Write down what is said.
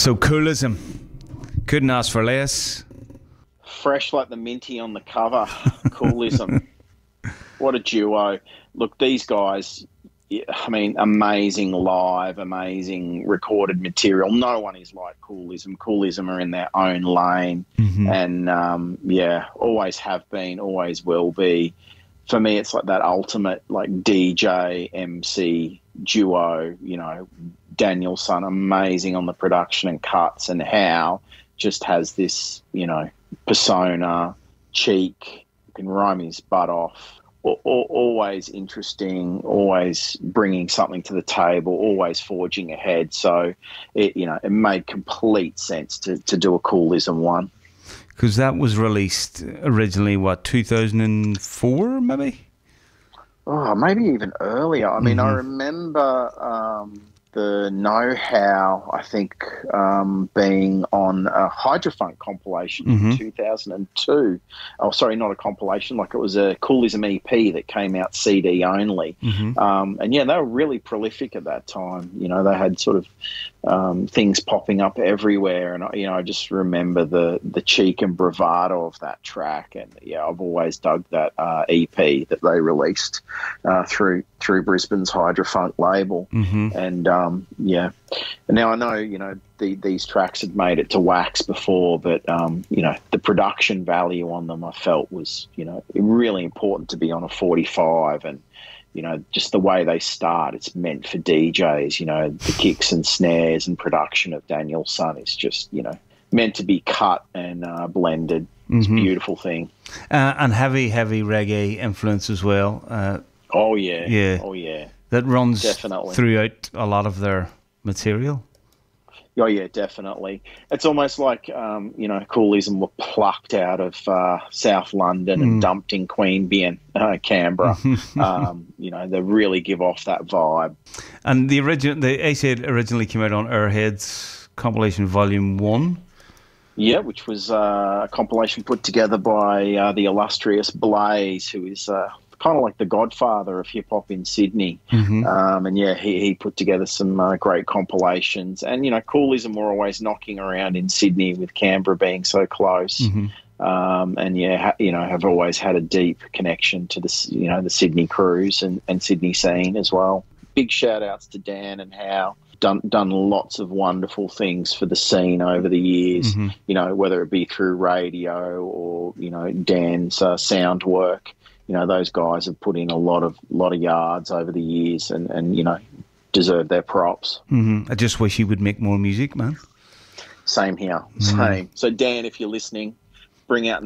So Coolism, couldn't ask for less. Fresh like the minty on the cover. Coolism. What a duo. Look, these guys, I mean, amazing live, amazing recorded material. No one is like Coolism. Coolism are in their own lane. And, always have been, always will be. For me, it's like that ultimate, like, DJ, MC duo, you know. Daniel-son, amazing on the production and cuts, and Howe just has this, you know, persona, cheek, can rhyme his butt off. Always interesting, always bringing something to the table, always forging ahead. So, it made complete sense to do a Coolism one. Because that was released originally, 2004 maybe? Oh, maybe even earlier. I mean, I remember the Know-How, I think, being on a Hydrofunk compilation in 2002. Oh, sorry, not a compilation. Like, it was a Coolism EP that came out CD only. And, yeah, they were really prolific at that time. You know, they had sort of things popping up everywhere. And, you know, I just remember the cheek and bravado of that track. And, yeah, I've always dug that EP that they released through Brisbane's Hydrofunk label. And, and now I know, you know, these tracks had made it to Wax before, but, you know, the production value on them I felt was, you know, really important to be on a 45. And, you know, just the way they start, it's meant for DJs, you know, the kicks and snares and production of Daniel-son is just, you know, meant to be cut and blended. It's a beautiful thing. And heavy reggae influence as well. Oh, yeah. That runs definitely throughout a lot of their material. Oh, yeah, definitely. It's almost like, you know, Coolism were plucked out of South London and dumped in Queanbeyan, Canberra. You know, they really give off that vibe. And the A-Side originally came out on Airheads compilation Volume 1. Yeah, which was a compilation put together by the illustrious Blaze, who is kind of like the godfather of hip-hop in Sydney. And, yeah, he put together some great compilations. And, you know, Coolism were always knocking around in Sydney with Canberra being so close. And, yeah, you know, have always had a deep connection to the, you know, the Sydney crews and Sydney scene as well. Big shout-outs to Dan and Howe. Done lots of wonderful things for the scene over the years, you know, whether it be through radio or, you know, Dan's sound work. You know, those guys have put in a lot of yards over the years and you know, deserve their props. I just wish he would make more music, man. Same here. Same. So, Dan, if you're listening, bring out